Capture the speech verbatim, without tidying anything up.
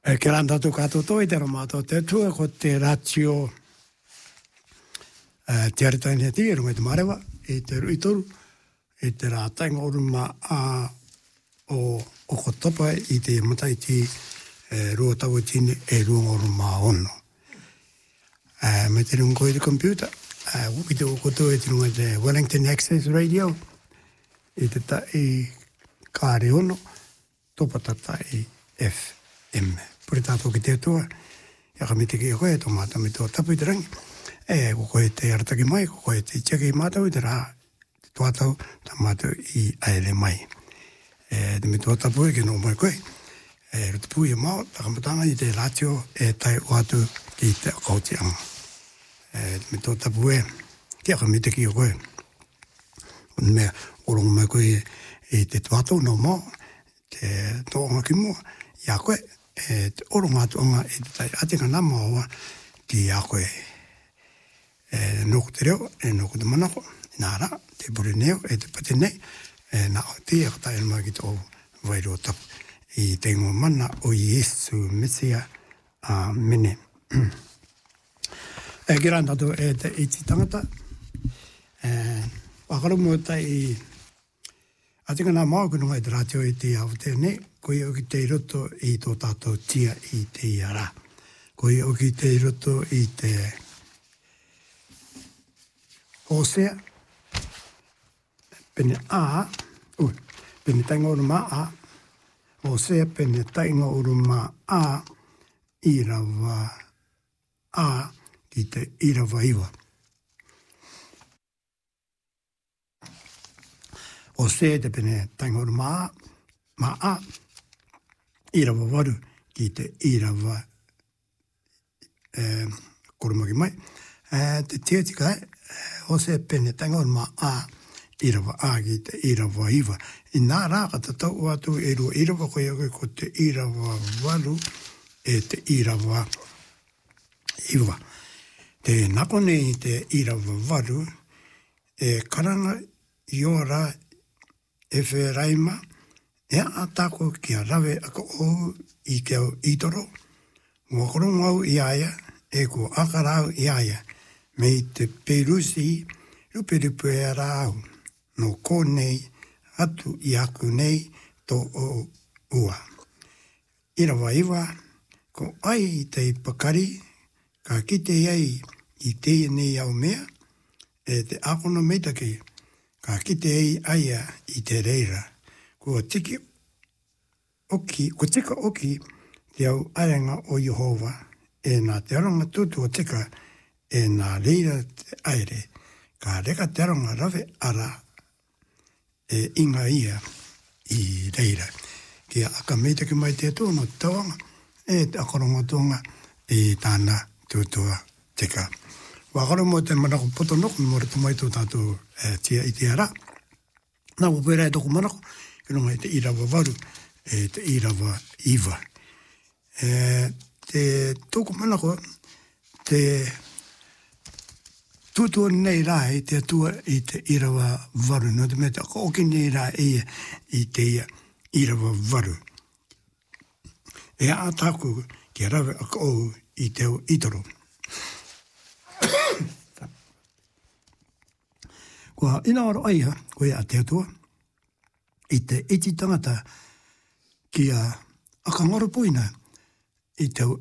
E ke randa tu katoto i te ramato te tua ko te ratio e te aritani ati e runga te marewa e te ruitoru e te rātainga oruma a o o ko topa i te mata i te e, rua tau tine e runga oruma ono. E, me te runga i te computer, e, wuki te okoto e te runga te Wellington Access Radio i te ta i kāre ono, topa tata i F M. Puri tātou ki te toa, ia ka mite ki e koe, tō mātou me tō tapu i te rangi. E, ko koe te arataki mai, ko koe te tjeki i mātou i te rā, te tōtau, tā mātou i aele mai. E, te me tō tapu i ke nō mai koe, e, rutu pui e mao, takamutanga i te ratio e tai watu ki te kautianga. E, te me tō tapu e, kia ka mite ki e koe. Mea, orongo mai koe i te tōtau nō mao, te tōonga ki mua, ia koe, e te oronga atuanga e te tai atinga nā maua ki a koe. E noku te reo, e noku te manako, nā rā, te puri neo, e te pate nei, e nā o te e katai anuma ki tō wairo tapu. I te ingo mana o Yesu Mesia, Amene. E ki rāntato e te iti tangata, e wakaru mua tai i atinga nā maua kununga i te ratio i te au tēnei, koe o ki te roto i tō tātou tia i te iara. Koe o ki te roto i te Hosea, pene a, ui, pene tainga uruma a, Hosea pene tainga uruma a, irawa a, ki te irawa iwa. Hosea te pene tainga uruma a, ma a, irawa waru ki te irawa eh, korumaki mai. Eh, te tia e, Hosea pene tainga uruma a, irawa a ki te irawa iwa. I nā rā kata tau atu e rua irawa koe koe ko te irawa waru e te irawa iwa. Te nakone i te irawa waru e karanga i ora e wheraima e a tāko ki a rawe a ko o i ke au itoro. Ngā korongo au i aia, e ko akarau i aia, me i te perusi, rupe rupe e rāu, no kōnei, atu i aku nei, tō o ua. Irawa iwa, ko ai i te pakari, ka kite ai i te nei au mea, e te akono meitake, ka kite ai aia i te reira. Kua tiki oki, ko tika oki te au arenga o Jehova, e nā te aronga tutu o tika, e nā reira te aere, ka reka te aronga rawe ara, e inga ia i reira. Kia aka meitaki mai te tōna tauanga, e te akaronga tōnga i tāna tutua tika. Wakaro mo te manako poto noko, mo re tumai tō tātou e, tia i te ara. Nā wapera e toko manako, kinonga i te irawa waru, e te irawa iwa. E, te toko manako, te tutua nei rā i te atua i te irawa waru. No te mea te oki nei rā i, i te irawa waru. E a tāku ki rawe a ko i te itoro. Kua ina aro aia, koe a te atua, i te iti tangata ki a akangaro poina, i te